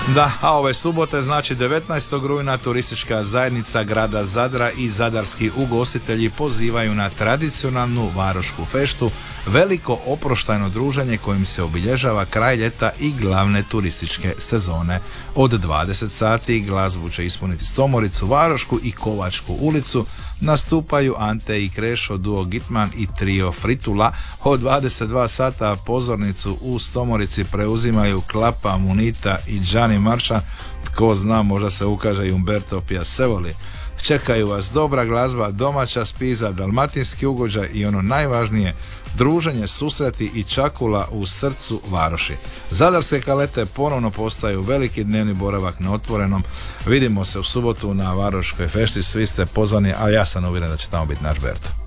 Da, a ove subote, znači 19. rujna, turistička zajednica grada Zadra i zadarski ugostitelji pozivaju na tradicionalnu varošku feštu, veliko oproštajno druženje kojim se obilježava kraj ljeta i glavne turističke sezone. Od 20 sati glazbu će ispuniti Stomoricu, Varošku i Kovačku ulicu. Nastupaju Ante i Krešo, duo Gitman i trio Fritula. Od 22 sata pozornicu u Stomorici preuzimaju Klapa, Munita i Gianni Maršan. Tko zna, možda se ukaže i Umberto Piacevoli. Čekaju vas dobra glazba, domaća spiza, dalmatinski ugođaj i ono najvažnije, druženje, susreti i čakula u srcu Varoši. Zadarske kalete ponovno postaju veliki dnevni boravak na otvorenom. Vidimo se u subotu na Varoškoj fešti, svi ste pozvani, a ja sam uvjeren da će tamo biti naš Berto.